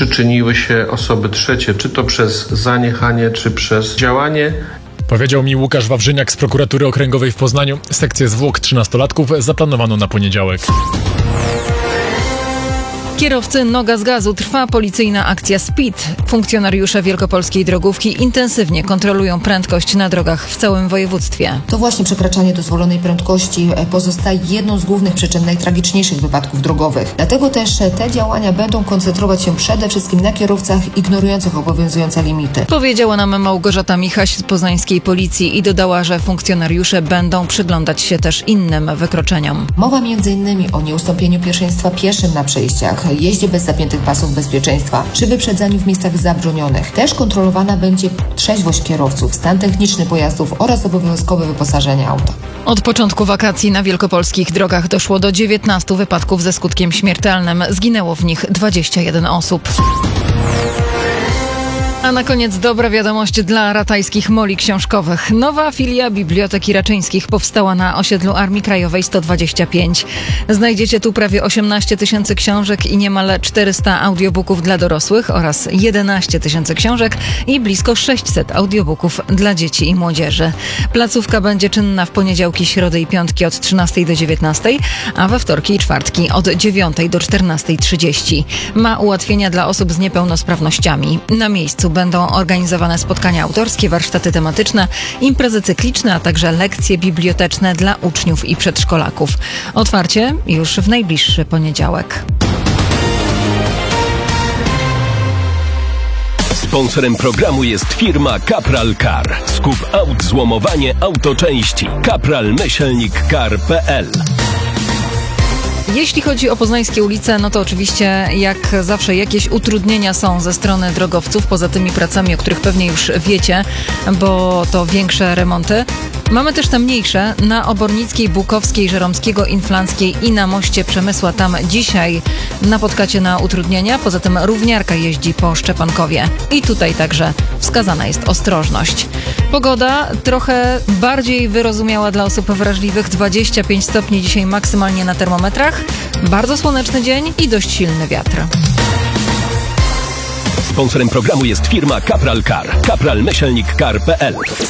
przyczyniły się osoby trzecie, czy to przez zaniechanie, czy przez działanie. Powiedział mi Łukasz Wawrzyniak z Prokuratury Okręgowej w Poznaniu. Sekcję zwłok 13-latków zaplanowano na poniedziałek. Kierowcy noga z gazu, trwa policyjna akcja Speed. Funkcjonariusze wielkopolskiej drogówki intensywnie kontrolują prędkość na drogach w całym województwie. To właśnie przekraczanie dozwolonej prędkości pozostaje jedną z głównych przyczyn najtragiczniejszych wypadków drogowych. Dlatego też te działania będą koncentrować się przede wszystkim na kierowcach ignorujących obowiązujące limity. Powiedziała nam Małgorzata Michaś z poznańskiej policji i dodała, że funkcjonariusze będą przyglądać się też innym wykroczeniom. Mowa m.in. o nieustąpieniu pierwszeństwa pieszym na przejściach, jeździe bez zapiętych pasów bezpieczeństwa czy wyprzedzaniu w miejscach zabronionych. Też kontrolowana będzie trzeźwość kierowców, stan techniczny pojazdów oraz obowiązkowe wyposażenie auta. Od początku wakacji na wielkopolskich drogach doszło do 19 wypadków ze skutkiem śmiertelnym. Zginęło w nich 21 osób. A na koniec dobra wiadomość dla ratajskich moli książkowych. Nowa filia Biblioteki Raczyńskich powstała na osiedlu Armii Krajowej 125. Znajdziecie tu prawie 18 tysięcy książek i niemal 400 audiobooków dla dorosłych oraz 11 tysięcy książek i blisko 600 audiobooków dla dzieci i młodzieży. Placówka będzie czynna w poniedziałki, środy i piątki od 13 do 19, a we wtorki i czwartki od 9 do 14:30. Ma ułatwienia dla osób z niepełnosprawnościami. Na miejscu będą organizowane spotkania autorskie, warsztaty tematyczne, imprezy cykliczne, a także lekcje biblioteczne dla uczniów i przedszkolaków. Otwarcie już w najbliższy poniedziałek. Sponsorem programu jest firma Kapral Car. Skup aut, złomowanie, autoczęści. Kapral-car.pl. Jeśli chodzi o poznańskie ulice, no to oczywiście jak zawsze jakieś utrudnienia są ze strony drogowców, poza tymi pracami, o których pewnie już wiecie, bo to większe remonty. Mamy też te mniejsze na Obornickiej, Bukowskiej, Żeromskiego, Inflanckiej i na moście Przemysła. Tam dzisiaj napotkacie na utrudnienia. Poza tym równiarka jeździ po Szczepankowie. I tutaj także wskazana jest ostrożność. Pogoda trochę bardziej wyrozumiała dla osób wrażliwych. 25 stopni dzisiaj maksymalnie na termometrach. Bardzo słoneczny dzień i dość silny wiatr. Sponsorem programu jest firma Kapral Car. Kapral-car.pl.